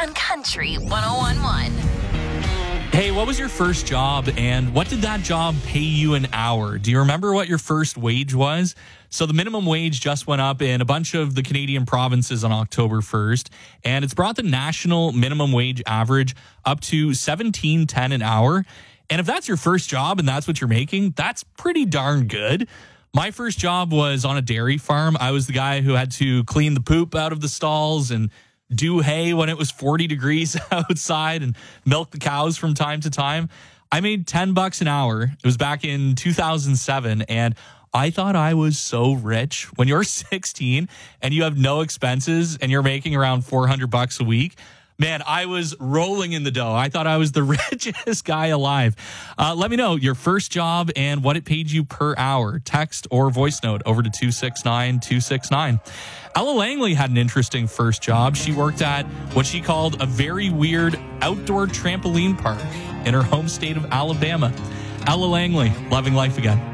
on Country 101.1. Hey, what was your first job and what did that job pay you an hour? Do you remember what your first wage was? So the minimum wage just went up in a bunch of the Canadian provinces on October 1st, and it's brought the national minimum wage average up to $17.10 an hour. And if that's your first job and that's what you're making, that's pretty darn good. My first job was on a dairy farm. I was the guy who had to clean the poop out of the stalls and do hay when it was 40 degrees outside and milk the cows from time to time. I made $10 an hour. It was back in 2007, and I thought I was so rich. When you're 16 and you have no expenses and you're making around $400 a week, man, I was rolling in the dough. I thought I was the richest guy alive. Let me know your first job and what it paid you per hour. Text or voice note over to 269-269. Ella Langley had an interesting first job. She worked at what she called a very weird outdoor trampoline park in her home state of Alabama. Ella Langley, loving life again.